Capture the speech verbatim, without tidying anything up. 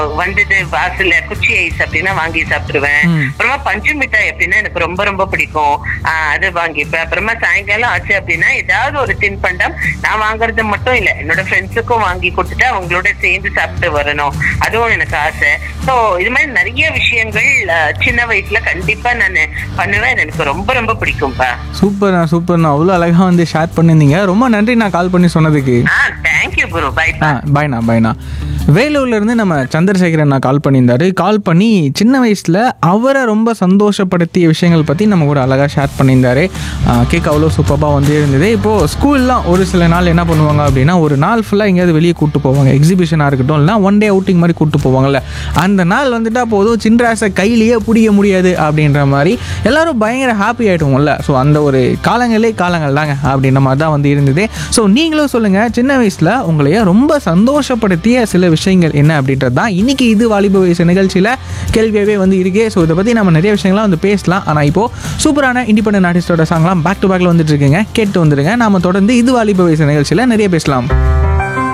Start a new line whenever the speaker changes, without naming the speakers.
வந்தது வாசல்ல குச்சி ஐஸ் அப்படின்னா வாங்கி சாப்பிடுவேன். அப்புறமா பஞ்சு மிட்டாய் அப்படின்னா எனக்கு ரொம்ப ரொம்ப பிடிக்கும், அது வாங்கிப்பேன். அப்புறமா சாயங்காலம் ஆச்சு அப்படின்னா ஏதாவது ஒரு தின்பண்டம் நான் வாங்குறது மட்டும் இல்ல, என்னோட ஃப்ரெண்ட்ஸுக்கும் வாங்கி கொடுத்துட்டு அவங்களோட சேர்ந்து சாப்பிட்டு வரணும், அதுவும் எனக்கு ஆசை. ஸோ இது மாதிரி நிறைய விஷயங்கள் சின்ன வயசுல கண்டிப்பா நான் பண்ணுவேன், எனக்கு ரொம்ப ரொம்ப பிடிக்கும்பா.
சூப்பர் சூப்பர்ண்ணா, அவ்வளோ அழகா வந்து ஷேர் பண்ணியிருந்தீங்க. ரொம்ப நன்றி நான் கால் பண்ணி சொன்னதுக்கு.
Thank you bro, by.
பாய்ண்ணா பாய்ண்ணா. வேலூர்லேருந்து நம்ம சந்திரசேகரன் நான் கால் பண்ணியிருந்தாரு. கால் பண்ணி சின்ன வயசில் அவரை ரொம்ப சந்தோஷப்படுத்திய விஷயங்கள் பற்றி நம்ம கூட அழகாக ஷேர் பண்ணியிருந்தாரு. கேட்க அவ்வளோ சூப்பராக வந்து இருந்தது. இப்போது ஸ்கூல்லாம் ஒரு சில நாள் என்ன பண்ணுவாங்க அப்படின்னா, ஒரு நாள் ஃபுல்லாக எங்கேயாவது வெளியே கூப்பிட்டு போவாங்க, எக்ஸிபிஷனாக இருக்கட்டும், இல்லைனா ஒன் டே அவுட்டிங் மாதிரி கூப்பிட்டு போவாங்கல்ல. அந்த நாள் வந்துட்டால் போதும், சின்ராசை கையிலேயே பிடிக்க முடியாது அப்படின்ற மாதிரி எல்லோரும் பயங்கர ஹாப்பி ஆகிடுவோம்ல. ஸோ அந்த ஒரு காலங்களே காலங்கள் தாங்க அப்படின்ற மாதிரி தான் வந்து இருந்தது. ஸோ நீங்களும் சொல்லுங்கள், சின்ன வயசில் உங்களைய ரொம்ப சந்தோஷப்படுத்திய சில விஷயங்கள் என்ன அப்படின்றது தான் இன்றைக்கி இது வாலிப வயசு நிகழ்ச்சியில் கேள்வியாகவே வந்து இருக்கே. ஸோ இதை பற்றி நம்ம நிறைய விஷயங்கள்லாம் வந்து பேசலாம். ஆனால் இப்போது சூப்பரான இண்டிபெண்டன்ட் ஆர்டிஸ்டோட சாங்லாம் பேக் டு பேக்கில் வந்துட்டு இருக்குங்க, கேட்டு வந்துடுங்க. நாம் தொடர்ந்து இது வாலிப வயசு நிகழ்ச்சியில் நிறைய பேசலாம்.